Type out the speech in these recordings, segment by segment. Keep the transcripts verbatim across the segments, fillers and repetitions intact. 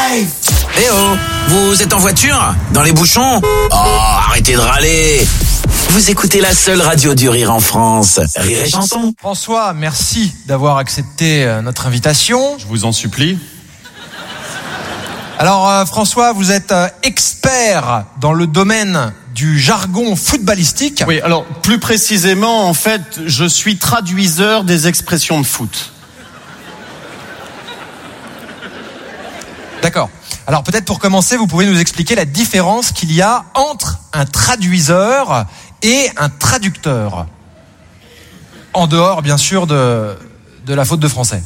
Eh oh, vous êtes en voiture? Dans les bouchons? Oh, arrêtez de râler. Vous écoutez la seule radio du rire en France. Rire et chanson. François, merci d'avoir accepté notre invitation. Je vous en supplie. Alors euh, François, vous êtes euh, expert dans le domaine du jargon footballistique. Oui, alors plus précisément, en fait, je suis traduiseur des expressions de foot. D'accord. Alors peut-être pour commencer, vous pouvez nous expliquer la différence qu'il y a entre un traduiseur et un traducteur. En dehors, bien sûr, de, de la faute de français.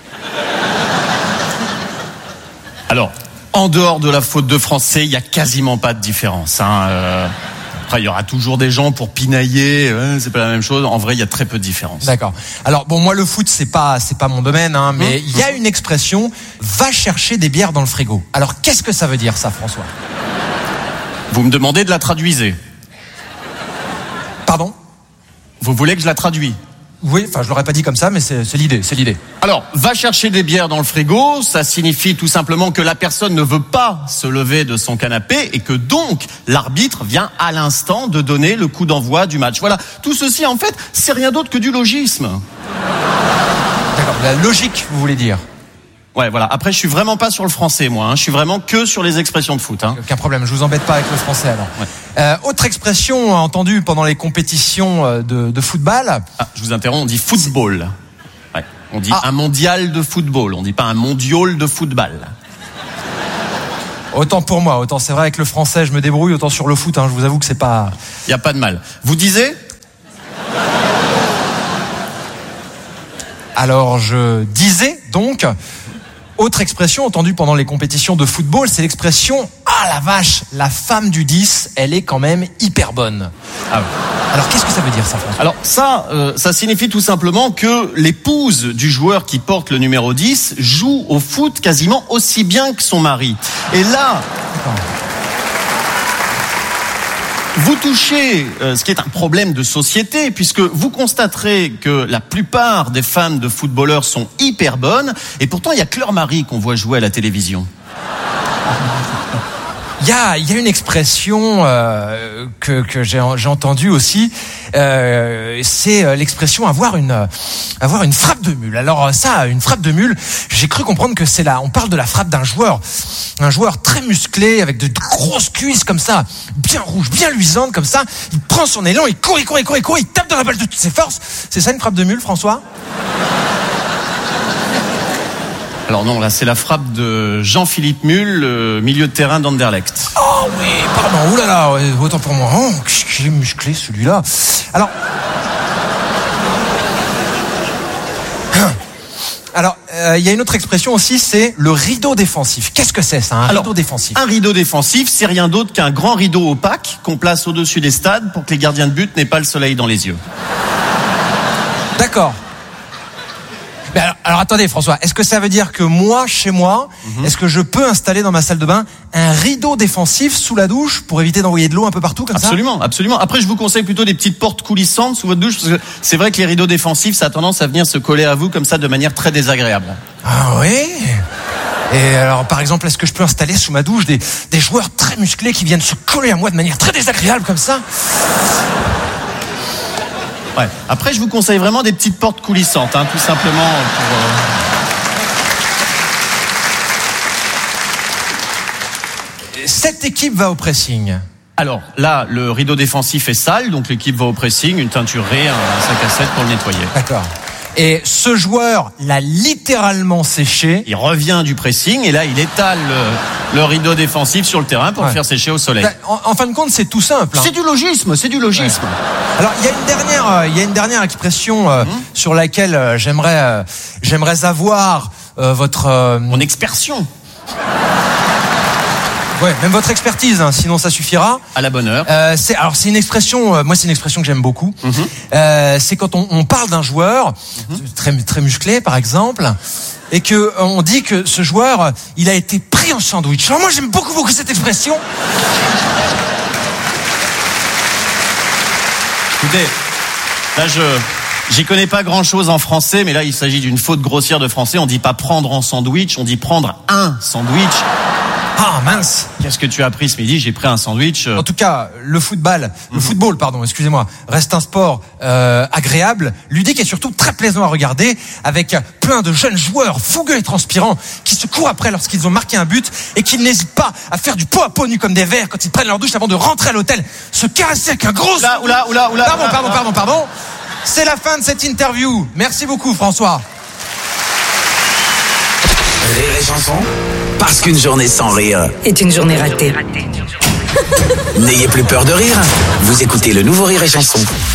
Alors, en dehors de la faute de français, il y a quasiment pas de différence. Hein. Euh, après, il y aura toujours des gens pour pinailler. Euh, c'est pas la même chose. En vrai, il y a très peu de différence. D'accord. Alors bon, moi le foot, c'est pas c'est pas mon domaine, hein, mais il mmh. y a une expression « va chercher des bières dans le frigo ». Alors qu'est-ce que ça veut dire, ça, François? Vous me demandez de la traduiser. Pardon? Vous voulez que je la traduise? Oui, enfin je l'aurais pas dit comme ça, mais c'est, c'est l'idée, c'est l'idée. Alors, va chercher des bières dans le frigo, ça signifie tout simplement que la personne ne veut pas se lever de son canapé et que donc l'arbitre vient à l'instant de donner le coup d'envoi du match. Voilà, tout ceci en fait, c'est rien d'autre que du logisme. D'accord, la logique, vous voulez dire? Ouais, voilà. Après, je suis vraiment pas sur le français, moi. Hein. Je suis vraiment que sur les expressions de foot. Hein. Aucun problème, je vous embête pas avec le français alors. Ouais. Euh, autre expression entendue pendant les compétitions de, de football. Ah, je vous interromps, on dit football. Ouais. On dit ah. un mondial de football. On dit pas un mondial de football. Autant pour moi, autant c'est vrai avec le français, je me débrouille, autant sur le foot, hein, je vous avoue que c'est pas... Y a pas de mal. Vous disiez? Alors je disais donc... Autre expression entendue pendant les compétitions de football, c'est l'expression « Ah la vache, la femme du dix, elle est quand même hyper bonne ». Ah oui. Alors qu'est-ce que ça veut dire ça, François? Alors ça, euh, ça signifie tout simplement que l'épouse du joueur qui porte le numéro dix joue au foot quasiment aussi bien que son mari. Et là... D'accord. Vous touchez euh, ce qui est un problème de société, puisque vous constaterez que la plupart des femmes de footballeurs sont hyper bonnes, et pourtant il y a que leur mari qu'on voit jouer à la télévision. Il y a, il y a une expression euh, que, que j'ai, j'ai entendue aussi, euh, c'est l'expression avoir une, avoir une frappe de mule. Alors ça, une frappe de mule, j'ai cru comprendre que c'est là, on parle de la frappe d'un joueur, un joueur très musclé, avec de grosses cuisses comme ça, bien rouges, bien luisantes comme ça, il prend son élan, il court, il court, il court, il court, il tape dans la balle de toutes ses forces. C'est ça une frappe de mule, François? Alors non, là c'est la frappe de Jean-Philippe Mull, euh, milieu de terrain d'Anderlecht. Oh oui, pardon, oulala, ouais, autant pour moi. Oh, qu'il est musclé celui-là. Alors... Alors, il euh, y a une autre expression aussi, c'est le rideau défensif. Qu'est-ce que c'est ça, un Alors, rideau défensif? Un rideau défensif, c'est rien d'autre qu'un grand rideau opaque qu'on place au-dessus des stades pour que les gardiens de but n'aient pas le soleil dans les yeux. D'accord. Mais alors, alors attendez François, est-ce que ça veut dire que moi, chez moi, mm-hmm. est-ce que je peux installer dans ma salle de bain un rideau défensif sous la douche pour éviter d'envoyer de l'eau un peu partout comme absolument, ça? Absolument, absolument. Après, je vous conseille plutôt des petites portes coulissantes sous votre douche, parce que c'est vrai que les rideaux défensifs, ça a tendance à venir se coller à vous comme ça de manière très désagréable. Ah oui? Et alors, par exemple, est-ce que je peux installer sous ma douche des, des joueurs très musclés qui viennent se coller à moi de manière très désagréable comme ça? Ouais. Après, je vous conseille vraiment des petites portes coulissantes, hein, tout simplement pour... Euh... Cette équipe va au pressing. Alors, là, le rideau défensif est sale, donc l'équipe va au pressing, une teinturée, un sac à sec pour le nettoyer. D'accord. Et ce joueur l'a littéralement séché. Il revient du pressing et là, il étale le, le rideau défensif sur le terrain pour ouais. le faire sécher au soleil. En, en fin de compte, c'est tout simple. Hein. C'est du logisme, c'est du logisme. Ouais. Alors, il y a une dernière, euh, il y a une dernière expression euh, mmh. sur laquelle euh, j'aimerais, euh, j'aimerais avoir euh, votre euh... mon expertion. Ouais, même votre expertise, hein, sinon ça suffira. À la bonne heure. Euh, c'est, alors c'est une expression, euh, moi c'est une expression que j'aime beaucoup. Mm-hmm. Euh, c'est quand on, on parle d'un joueur mm-hmm. très très musclé, par exemple, et que on dit que ce joueur, il a été pris en sandwich. Alors moi j'aime beaucoup beaucoup cette expression. Écoutez, là je j'y connais pas grand chose en français, mais là il s'agit d'une faute grossière de français. On dit pas prendre en sandwich, on dit prendre un sandwich. Ah mince. Qu'est-ce que tu as pris ce midi? J'ai pris un sandwich. En tout cas, le football, le football, pardon, excusez-moi, reste un sport euh, agréable, ludique et surtout très plaisant à regarder, avec plein de jeunes joueurs fougueux et transpirants qui se courent après lorsqu'ils ont marqué un but et qui n'hésitent pas à faire du pot à pot nu comme des vers quand ils prennent leur douche avant de rentrer à l'hôtel, se caresser avec un gros... Oula, oula, oula, oula. Pardon, pardon, pardon, pardon. C'est la fin de cette interview. Merci beaucoup, François. Rire et chanson, parce qu'une journée sans rire est une journée ratée. N'ayez plus peur de rire, vous écoutez le nouveau Rire et chanson.